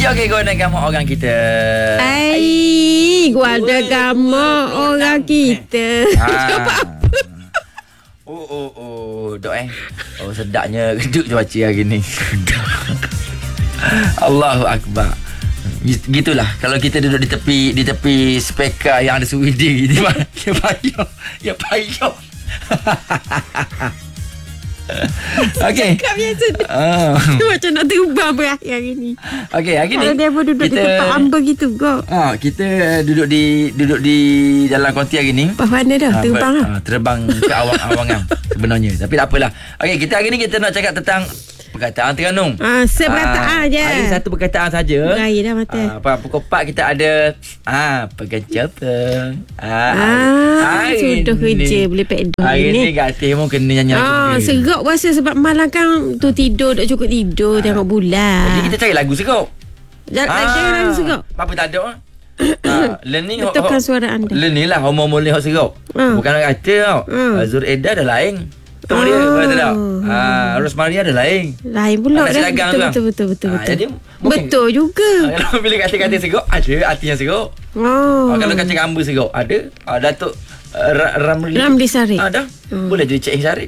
Okey, gua nak gamak orang kita. Gua ada gamak orang kita. Coba apa? Dok sedapnya reduk cuaca hari ni. Allahu Akbar. Gitulah kalau kita duduk di tepi speaker yang ada suwidi ni ya payah. Okey. Cakap biasa. Macam nak terbang berakhir hari ni. Okey, hari ni kalau dia pun duduk di tempat hamba gitu kau. Kita duduk di dalam konti hari ni. Apa mana dah terbang lah. Terbang ke awang-awangan sebenarnya. Tapi tak apalah. Okey, kita hari ni kita nak cakap tentang perkataan Terengganu. Seperkataan je. Hari satu perkataan saja. Raya dah mata. Pukul 4 kita ada pegang capang. Sudah kerja boleh pedal hari ni Kak Teh pun kena nyanyi lagu. Serok rasa sebab malam kan tu tidur tak cukup tidur tengok bulan. Jadi kita cari lagu serok. Jangan lagu serok. Apa tak ada? Learning betulkan suara anda. Learning lah hormon hot serok. Bukan nak kata tau. Azur Eda dah lain. Tahu dia kata tak? Rosmaria ada lain. Lain pula dah. Betul. Jadi betul juga. Kalau bila kata-kata serok ada arti yang serok. Kalau kata hamba serok ada. Datuk Ramli Sarip. Dah. Boleh jadi Cik Sarip.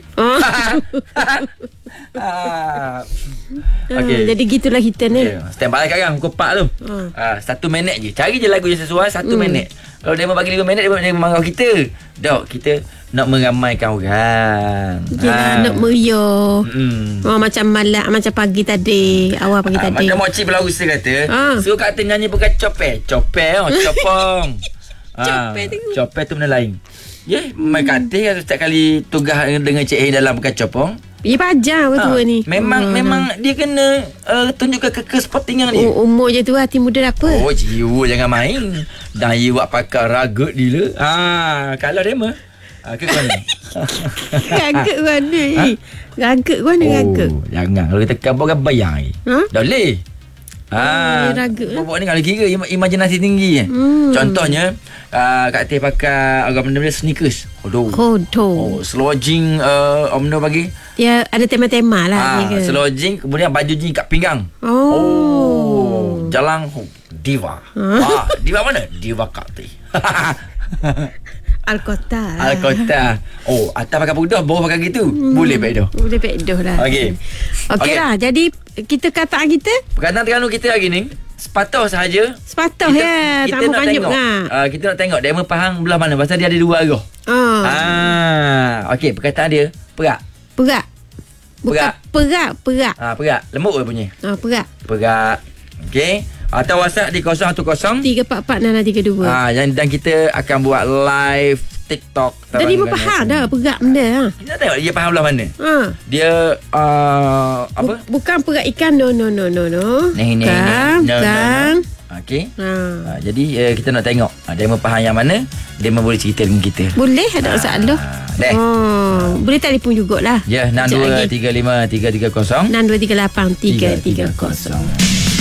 Okay. Jadi gitulah kita ni. Stand by sekarang pukul 4 tu. 1 minit je. Cari je lagu yang sesuai 1 minit. Kalau dia mau bagi 5 minit dia marah kita. Dok, kita nak meramaikan orang. Nak meriah. Macam malam, macam pagi tadi, awal pagi tadi. Macam Mokcik Pulau Rusa kata, suruh kata nyanyi bukan copeng. Copong. Copeng tu benda lain. Mai kata setiap kali tugas dengan Cik A dalam bukan copong. Pajar betul ni. Memang dia kena tunjukkan kesportingan dia. Umur je tu hati muda apa? Jiwa jangan main. Dan you buat pakar ragut dia. Kalau dia mah ke mana? Ragut mana ni? Ragut mana ragut? Jangan. Kalau kita kabur kan bayar. Dah boleh. Ragut lah. Bawa ni kalau kira imajinasi tinggi. Contohnya Kak Teh pakai benda-benda sneakers. Selojing Omno bagi. Ya ada tema-tema lah. Selojing kemudian baju jeans kat pinggang. Jalan Diva. Diva mana? Diva Kak Teh. Al-Kota. Atas pakai pudah, bawah pakai gitu. Boleh pedoh. Boleh pedoh lah. Okey lah. Jadi kita kataan kita. Perkataan Terengganu kita hari ni sepatah sahaja. Sepatah ya. Kita nak tengok. Kita nak tengok dia faham belah mana. Pasal dia ada dua arah. Okey, perkataan dia perak. Perak. Perak. Lembut ke bunyi? Perak. Okey. Atau WhatsApp di 010 344 632. Dan kita akan buat live TikTok. Jadi faham dah perak benda. Kita tengok dia faham belah mana. Dia apa? Bukan perak ikan. No. Bukan. Okey. Jadi kita nak tengok dia faham yang mana. Dia boleh cerita dengan kita. Boleh, ada masalah. Boleh telefon jugalah. 6235 330 6238 330.